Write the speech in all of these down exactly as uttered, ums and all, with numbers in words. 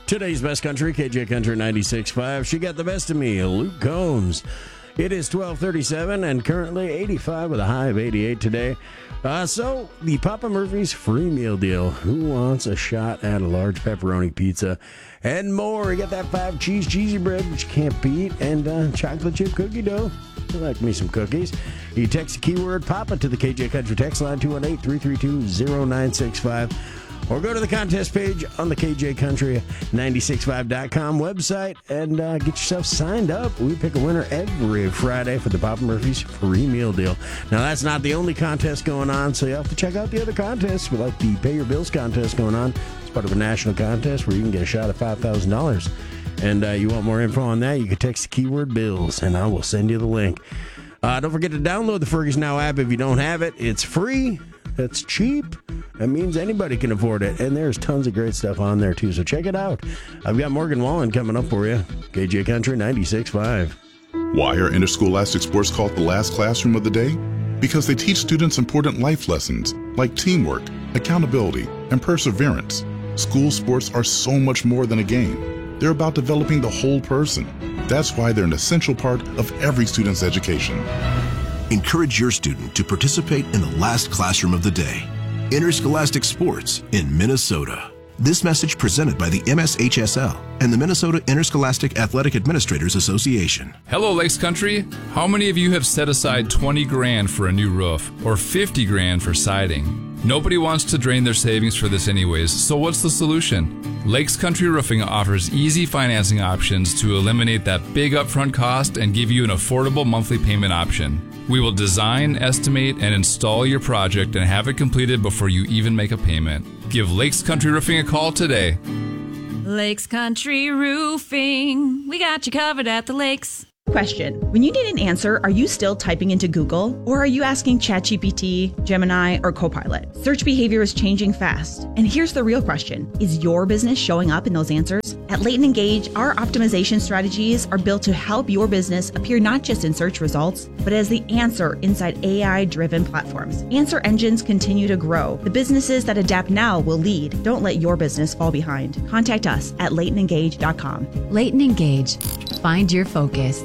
Today's best country, K J Country ninety-six point five. She got the best of me, Luke Combs. It is twelve thirty-seven and currently eighty-five with a high of eighty-eight today. Uh, so, the Papa Murphy's free meal deal. Who wants a shot at a large pepperoni pizza and more? You got that five cheese cheesy bread, which you can't beat, and uh, chocolate chip cookie dough. I like me some cookies. You text the keyword PAPA to the K J Country text line two one eight, three three two, zero nine six five. Or go to the contest page on the K J Country ninety-six point five dot com website and uh, get yourself signed up. We pick a winner every Friday for the Papa Murphy's free meal deal. Now, that's not the only contest going on, so you have to check out the other contests. We like the Pay Your Bills contest going on. It's part of a national contest where you can get a shot at five thousand dollars. And uh, you want more info on that, you can text the keyword bills, and I will send you the link. Uh, don't forget to download the Fergus Now app if you don't have it. It's free. It's cheap. That means anybody can afford it. And there's tons of great stuff on there, too. So check it out. I've got Morgan Wallen coming up for you. K J Country ninety-six point five. Why are interscholastic sports called the last classroom of the day? Because they teach students important life lessons like teamwork, accountability, and perseverance. School sports are so much more than a game. They're about developing the whole person. That's why they're an essential part of every student's education. Encourage your student to participate in the last classroom of the day. Interscholastic Sports in Minnesota. This message presented by the M S H S L and the Minnesota Interscholastic Athletic Administrators Association. Hello, Lakes Country. How many of you have set aside twenty grand for a new roof or fifty grand for siding? Nobody wants to drain their savings for this anyways, so what's the solution? Lakes Country Roofing offers easy financing options to eliminate that big upfront cost and give you an affordable monthly payment option. We will design, estimate, and install your project and have it completed before you even make a payment. Give Lakes Country Roofing a call today. Lakes Country Roofing. We got you covered at the lakes. Question. When you need an answer, are you still typing into Google? Or are you asking ChatGPT, Gemini, or Copilot? Search behavior is changing fast. And here's the real question. Is your business showing up in those answers? At Leighton Engage, our optimization strategies are built to help your business appear not just in search results, but as the answer inside A I-driven platforms. Answer engines continue to grow. The businesses that adapt now will lead. Don't let your business fall behind. Contact us at leighton engage dot com. Leighton Engage. Find your focus.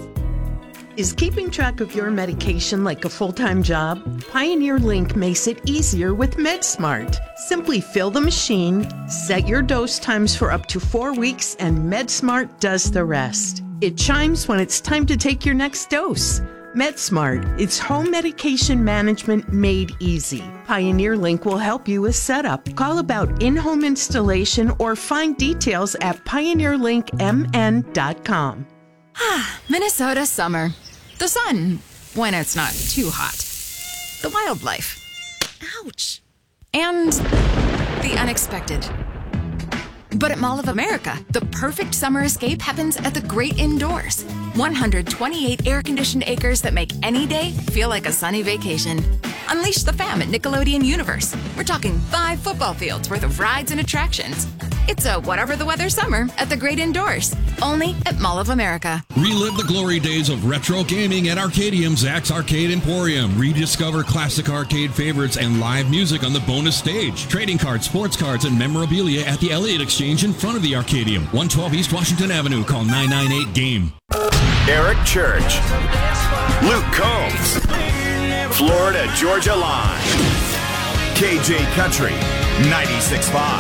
Is keeping track of your medication like a full-time job? Pioneer Link makes it easier with MedSmart. Simply fill the machine, set your dose times for up to four weeks, and MedSmart does the rest. It chimes when it's time to take your next dose. MedSmart, it's home medication management made easy. Pioneer Link will help you with setup. Call about in-home installation or find details at pioneer link m n dot com. Ah, Minnesota summer. The sun, when it's not too hot. The wildlife. Ouch. And the unexpected. But at Mall of America, the perfect summer escape happens at the great indoors. one hundred twenty-eight air-conditioned acres that make any day feel like a sunny vacation. Unleash the fam at Nickelodeon Universe. We're talking five football fields worth of rides and attractions. It's a whatever the weather summer at the great indoors. Only at Mall of America. Relive the glory days of retro gaming at Arcadium Zach's Arcade Emporium. Rediscover classic arcade favorites and live music on the bonus stage. Trading cards, sports cards, and memorabilia at the Elliott Exchange in front of the Arcadium. one twelve East Washington Avenue. Call nine nine eight GAME. Eric Church. Luke Combs. Florida Georgia Line. K J Country ninety-six point five.